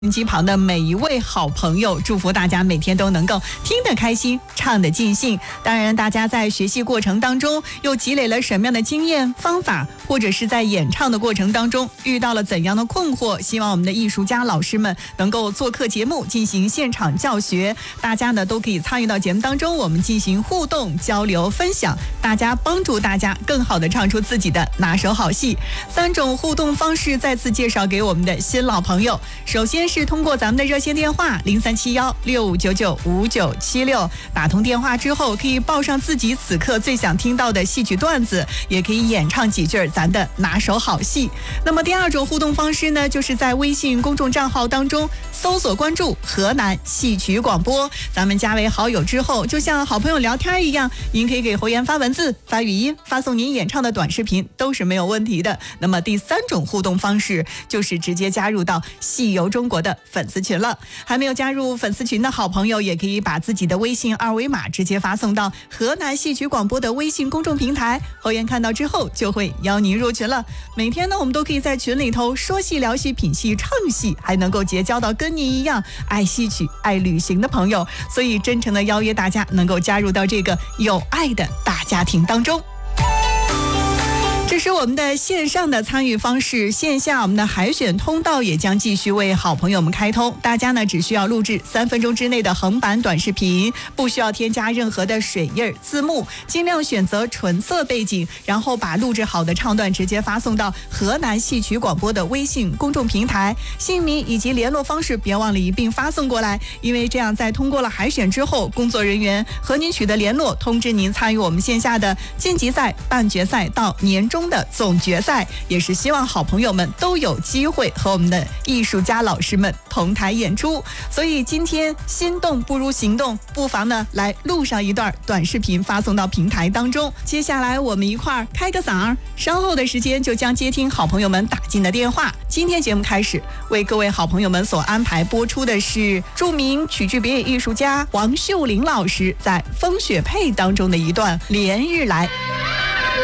机旁的每一位好朋友，祝福大家每天都能够听得开心，唱得尽兴。当然，大家在学习过程当中又积累了什么样的经验方法，或者是在演唱的过程当中遇到了怎样的困惑，希望我们的艺术家老师们能够做客节目进行现场教学，大家呢都可以参与到节目当中，我们进行互动交流分享，大家帮助大家更好的唱出自己的拿手好戏。3种互动方式再次介绍给我们的新老朋友。首先是通过咱们的热线电话0371659976，打通电话之后可以报上自己此刻最想听到的戏曲段子，也可以演唱几句咱的拿手好戏。那么第2种互动方式呢，就是在微信公众账号当中搜索关注河南戏曲广播，咱们加为好友之后，就像好朋友聊天一样，您可以给侯岩发文字、发语音、发送您演唱的短视频，都是没有问题的。那么第3种互动方式就是直接加入到戏游中国的粉丝群了。还没有加入粉丝群的好朋友，也可以把自己的微信2维码直接发送到河南戏曲广播的微信公众平台，侯岩看到之后就会邀您入群了。每天呢，我们都可以在群里头说戏、聊戏、品戏、唱戏，还能够结交到跟您一样爱戏曲、爱旅行的朋友，所以真诚的邀约大家能够加入到这个有爱的大家庭当中。这是我们的线上的参与方式，线下我们的海选通道也将继续为好朋友们开通。大家呢只需要录制3分钟之内的横版短视频，不需要添加任何的水印字幕，尽量选择纯色背景，然后把录制好的唱段直接发送到河南戏曲广播的微信公众平台，姓名以及联络方式别忘了一并发送过来，因为这样在通过了海选之后，工作人员和您取得联络，通知您参与我们线下的晋级赛、半决赛到年终的总决赛，也是希望好朋友们都有机会和我们的艺术家老师们同台演出。所以今天心动不如行动，不妨呢来录上一段短视频发送到平台当中。接下来我们一块儿开个嗓，稍后的时间就将接听好朋友们打进的电话。今天节目开始，为各位好朋友们所安排播出的是著名曲剧表演艺术家王秀玲老师在《风雪配》当中的一段《连日来》。